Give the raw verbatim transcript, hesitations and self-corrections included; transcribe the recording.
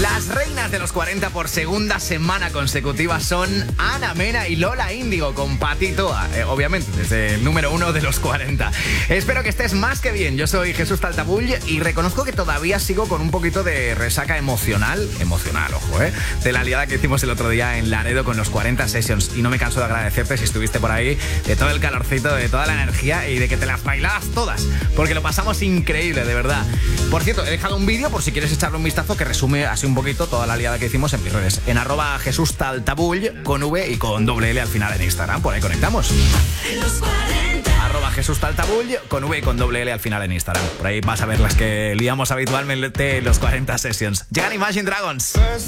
Las reinas de los cuarenta por segunda semana consecutiva son Ana Mena y Lola Índigo con Patito, eh, obviamente, desde el número uno de los cuarenta. Espero que estés más que bien. Yo soy Jesús Taltabull y reconozco que todavía sigo con un poquito de resaca emocional, emocional, ojo, eh, de la liada que hicimos el otro día en Laredo con los cuarenta Sessions. Y no me canso de agradecerte si estuviste por ahí, de todo el calorcito, de toda la energía y de que te las bailabas todas, porque lo pasamos increíble, de verdad. Por cierto, he dejado un vídeo por si quieres echarle un vistazo que resume así un poquito toda la liada que hicimos en mis redes, en arroba Jesús Taltabull con V y con doble L al final en Instagram. Por ahí conectamos. Arroba Jesús Taltabull con V y con doble L al final en Instagram. Por ahí vas a ver las que liamos habitualmente en los cuarenta Sessions. Llegan Imagine Dragons.